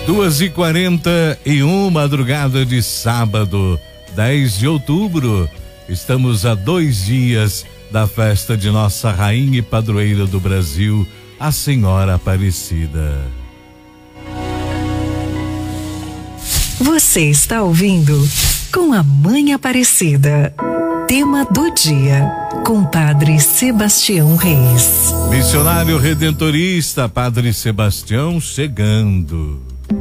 2h41, madrugada de sábado, 10 de outubro. Estamos a 2 dias da festa de nossa rainha e padroeira do Brasil, a Senhora Aparecida. Você está ouvindo Com a Mãe Aparecida. Tema do dia, com Padre Sebastião Reis. Missionário redentorista, Padre Sebastião chegando.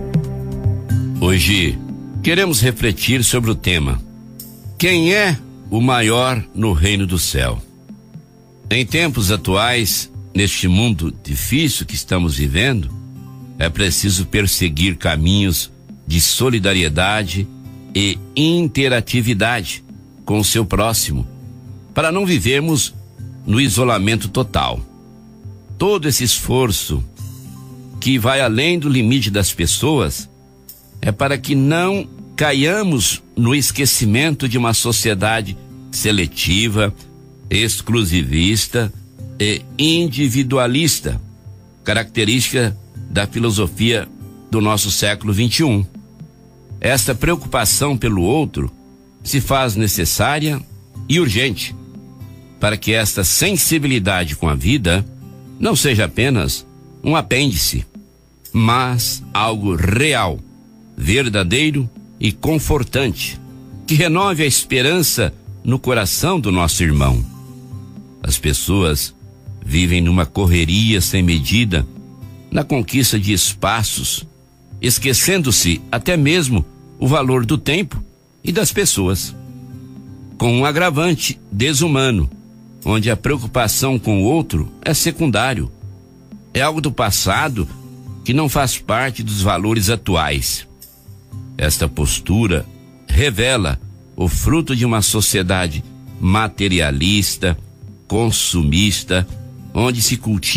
Hoje queremos refletir sobre o tema: quem é o maior no reino do céu? Em tempos atuais, neste mundo difícil que estamos vivendo, é preciso perseguir caminhos de solidariedade e interatividade com o seu próximo, para não vivermos no isolamento total. Todo esse esforço que vai além do limite das pessoas é para que não caiamos no esquecimento de uma sociedade seletiva, exclusivista e individualista, característica da filosofia do nosso século XXI. Esta preocupação pelo outro se faz necessária e urgente para que esta sensibilidade com a vida não seja apenas um apêndice, mas algo real, verdadeiro e confortante, que renove a esperança no coração do nosso irmão. As pessoas vivem numa correria sem medida, na conquista de espaços, esquecendo-se até mesmo o valor do tempo e das pessoas, com um agravante desumano, onde a preocupação com o outro é secundário, é algo do passado que não faz parte dos valores atuais. Esta postura revela o fruto de uma sociedade materialista, consumista, onde se cultiva